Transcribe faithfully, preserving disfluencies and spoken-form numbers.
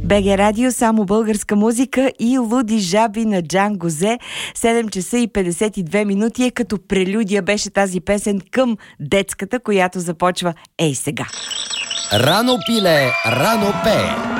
БГ Радио, само българска музика и Луди жаби на Джан Гозе. седем часа и петдесет и две минути е като прелюдия беше тази песен към детската, която започва ей сега. Рано пиле, рано пее.